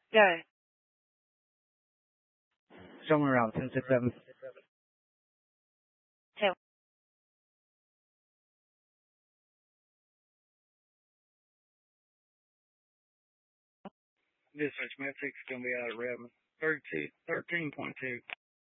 Go. Somewhere around 1067. So, Dispatch metric's going to be out of Redmond. 13.2.